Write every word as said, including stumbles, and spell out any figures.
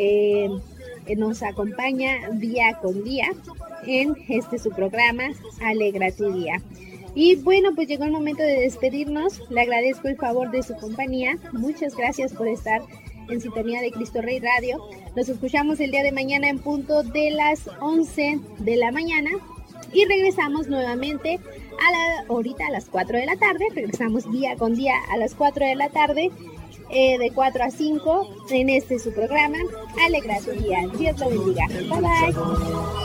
eh, nos acompaña día con día en este su programa Alegra tu Día. Y bueno, pues llegó el momento de despedirnos. Le agradezco el favor de su compañía. Muchas gracias por estar en sintonía de Cristo Rey Radio. Nos escuchamos el día de mañana en punto de las once de la mañana y regresamos nuevamente a la ahorita a las cuatro de la tarde. Regresamos día con día a las cuatro de la tarde, eh, de cuatro a cinco en este su programa Alegra tu Día. Dios lo bendiga. Bye bye.